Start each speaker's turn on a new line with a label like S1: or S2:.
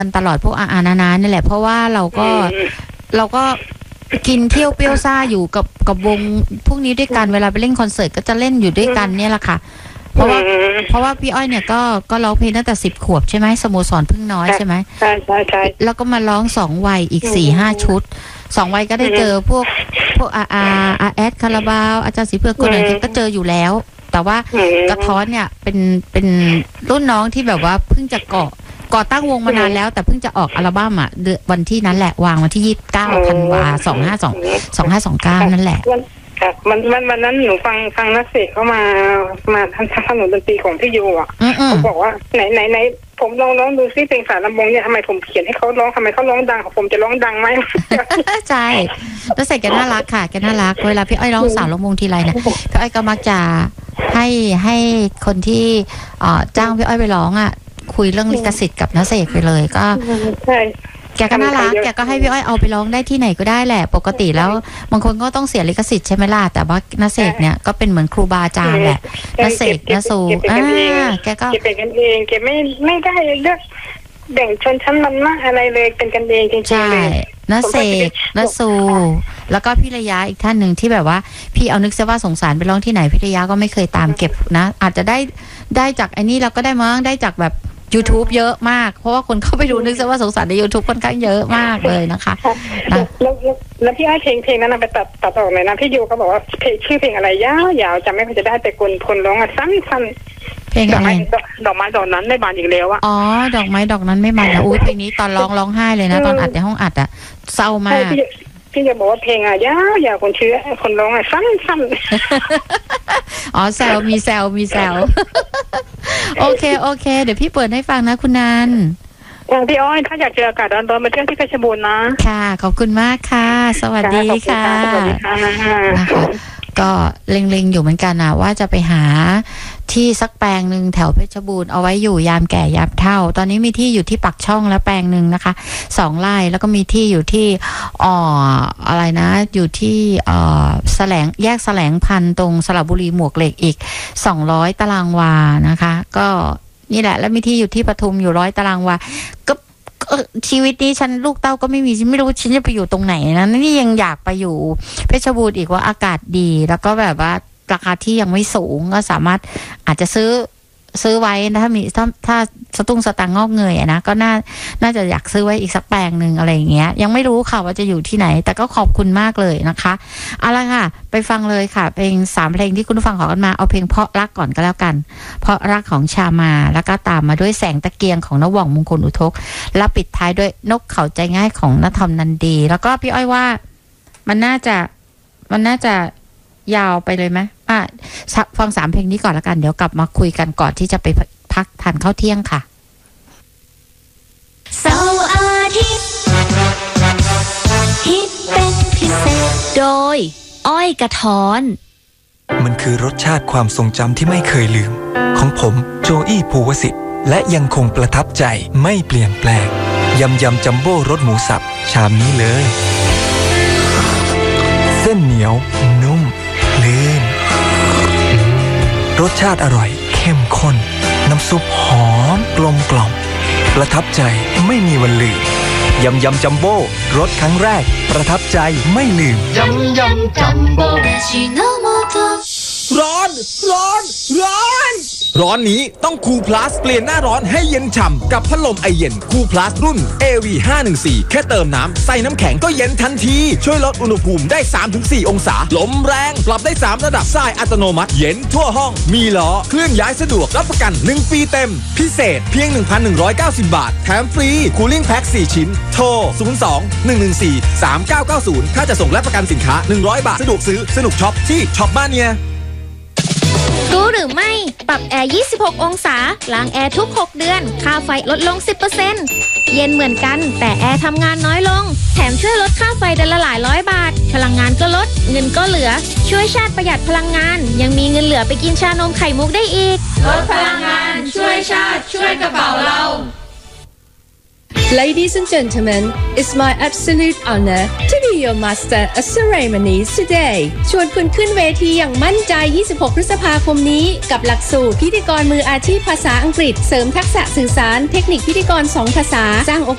S1: กันตลอดพวกอานานี่แหละเพราะว่าเราก็กินเที่ยวเปรี้ยวซ่าอยู่กับวงพวกนี้ด้วยกันเวลาไปเล่นคอนเสิร์ตก็จะเล่นอยู่ด้วยกันเนี่ยแหละค่ะเพราะว่าพี่อ้อยเนี่ยก็ร้องเพลงตั้งแต่10 ขวบใช่ไหมสโมสรพึ่งน้อยใช่ไหม
S2: ใช่
S1: แล้วก็มาร้อง2 วัยอีก 4-5 ชุด2 วัยก็ได้เจอพวกแอดคาราบาวอาจารย์ศรีเพื่อนคนอื่นก็เจออยู่แล้วแต่ว่ากระท้อนเนี่ยเป็นรุ่นน้องที่แบบว่าเพิ่งจะก่อตั้งวงมานานแล้วแต่เพิ่งจะออกอัลบั้มอ่ะวันที่นั้นแหละวางวันที่29 ธันวาคม 2529นั่นแหละ
S2: ค่ะวันนั้นหนูฟังนักเสกเขามาทำหนุนดนตรีของพี่ยูอ่ะเขาบอกว่าไหนผมลองดูซิเพลงสารลำวงเนี่ยทำไมผมเขียนให้เขาร้องทำไมเขาร้องดังผมจะร้องดังไหม
S1: ใช่นักเสกแกน่ารักค่ะแกน่ารักเวลาพี่อ้อยร้องสารลำวงทีไรเนี่ยพี่อ้อยก็มักจะให้คนที่จ้างพี่อ้อยไปร้องอ่ะคุยเรื่องลิขสิทธิ์กับนักเสกไปเลยก็
S2: ใช่
S1: แกก็น่ารักแกก็ให้พี่อ้อยเอาไปร้องได้ที่ไหนก็ได้แหละปกติแล้วบางคนก็ต้องเสียลิขสิทธิ์ใช่ไหมล่ะแต่ว่านักเสกเนี่ยก็เป็นเหมือนครูบาอาจารย์แหละนักเสกนักสูแกก็
S2: เป็นกันเองแกไม่ได้เลือกแบ่งชนชั้นวรรณะอะไรเลยเป็นกันเองจริงๆเลย
S1: นักเสกนักสูแล้วก็พี่ระยะอีกท่านหนึ่งที่แบบว่าพี่เอานึกซะว่าสงสารไปร้องที่ไหนพี่ระยะก็ไม่เคยตามเก็บนะอาจจะได้จากไอ้นี่เราก็ได้มั้งได้จากแบบ YouTube เยอะมากเพราะว่าคนเข้าไปดูนึกซะว่าสงสารใน YouTube ค่อนข้างเยอะมากเลยนะคะ
S2: แล้วพี่อ้อยเพลงนั้นไปตัดออกเลยนะพี่ยูเขาบอกว่าชื่อเพลงอะไรยาวๆจำไม่ค่อยจะได้แต่คนร้องอ่ะสั้น
S1: เพลงอะไร
S2: ดอกไม้ดอกนั้นไม่บานอีกแล้วอ่ะ
S1: อ๋อดอกไม้ดอกนั้นไม่บานนะอุ้ยเพลงนี้ตอนร้องไห้เลยนะตอนอัดในห้องอัดอ่ะเศร้ามาก
S2: พี่จะบอกว่าเพลงอ่ะยาวคนชื่อคนร้องอ่ะสั้น
S1: อ๋อแซวมีแซวโอเคเดี๋ยวพี่เปิดให้ฟังนะคุณนัน
S2: พี่อ้อยถ้าอยากเจออากาศร้อนๆมาเที่ยวที่เพชรบูรณ์นะ
S1: ค่ะขอบคุณมากค่ะสวัสดีค่ะนะคะก็เล็งๆอยู่เหมือนกันนะว่าจะไปหาที่สักแปลงหนึ่งแถวเพชรบูรณ์เอาไว้อยู่ยามแก่ยามเฒ่าตอนนี้มีที่อยู่ที่ปักช่องแล้วแปลงหนึ่งนะคะ2 ไร่แล้วก็มีที่อยู่ที่อะไรนะอยู่ที่แยกแสลงพันธุ์ตรงสระบุรีหมวกเหล็กอีก200 ตารางวานะคะก็นี่แหละแล้วมีที่อยู่ที่ปทุมอยู่100 ตารางวาก็ชีวิตนี้ฉันลูกเต้าก็ไม่มีฉันไม่รู้ฉันจะไปอยู่ตรงไหนนะนี่ยังอยากไปอยู่เพชรบูรณ์อีกว่าอากาศดีแล้วก็แบบว่าราคาที่ยังไม่สูงก็สามารถอาจจะซื้อไว้ถ้าสตุ้งสตางค์งอกเงยนะก็น่าจะอยากซื้อไว้อีกสักแปลงหนึ่งอะไรอย่างเงี้ยยังไม่รู้ค่ะว่าจะอยู่ที่ไหนแต่ก็ขอบคุณมากเลยนะคะเอาละค่ะไปฟังเลยค่ะเพลง3 เพลงที่คุณผู้ฟังขอกันมาเอาเพลงเพราะรักก่อนก็แล้วกันเพราะรักของชามาแล้วก็ตามมาด้วยแสงตะเกียงของณหว่องมงคลอุทกและปิดท้ายด้วยนกเขาใจง่ายของณธรรมนันดีแล้วก็พี่อ้อยว่ามันน่าจะยาวไปเลยไหมฟัง3 เพลงนี้ก่อนแล้วกันเดี๋ยวกลับมาคุยกันก่อนที่จะไปพักทานข้าวเที่ยงค่ะ
S3: เสาร์อาทิตย์ฮิตเป็นพิเศษโดยอ้อยกระท้อน
S4: มันคือรสชาติความทรงจำที่ไม่เคยลืมของผมโจอี้ภูวสิทธิ์และยังคงประทับใจไม่เปลี่ยนแปลงยำจัมโบ้รสหมูสับชามนี้เลยเส้นเหนียวนุ่มลื่นรสชาติอร่อยเข้มข้นน้ำซุปหอมกลมกล่อมประทับใจไม่มีวันลืมยำจัมโบ้รสครั้งแรกประทับใจไม่ลืมยำจัมโบ้
S5: ร้อนนี้ต้องคูลพลัสเปลี่ยนหน้าร้อนให้เย็นฉ่ำกับพัดลมไอเย็นคูลพลัสรุ่น AV514 แค่เติมน้ำใส่น้ำแข็งก็เย็นทันทีช่วยลดอุณหภูมิได้ 3-4 องศาลมแรงปรับได้3ระดับทรายอัตโนมัติเย็นทั่วห้องมีล้อเคลื่อนย้ายสะดวกรับประกัน1 ปีเต็มพิเศษเพียง 1,190 บาทแถมฟรีคูลิ่งแพ็ค4 ชิ้นโทร 02-114-3990 ถ้าจะส่งและประกันสินค้า100 บาทสะดวกซื้อสนุกช็อปที่ช็อปบ้านเนี่ย
S3: รู้หรือไม่ปรับแอร์26 องศาล้างแอร์ทุก6 เดือนค่าไฟลดลง 10% เย็นเหมือนกันแต่แอร์ทำงานน้อยลงแถมช่วยลดค่าไฟเดือนละหลายร้อยบาทพลังงานก็ลดเงินก็เหลือช่วยชาติประหยัดพลังงานยังมีเงินเหลือไปกินชานมไข่มุกได้อีก
S6: ลดพลังงานช่วยชาติช่วยกระเป๋าเรา
S7: Ladies and gentlemen, it's my absolute honor to be your master of ceremonies today. ชวนคุณขึ้นเวทีอย่างมั่นใจ 26 พฤษภาคมนี้กับหลักสูตรพิธีกรมืออาชีพภาษาอังกฤษเสริมทักษะสื่อสารเทคนิคพิธีกร2 ภาษาสร้างโอกาส